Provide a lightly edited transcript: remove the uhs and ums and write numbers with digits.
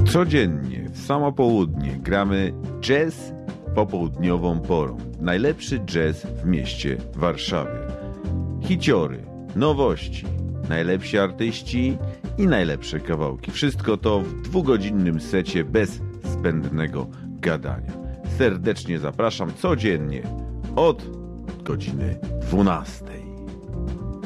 Codziennie w samo południe gramy jazz popołudniową porą. Najlepszy jazz w mieście Warszawie. Hiciory, nowości, najlepsi artyści i najlepsze kawałki. Wszystko to w 2-godzinnym secie bez zbędnego gadania. Serdecznie zapraszam codziennie od godziny 12.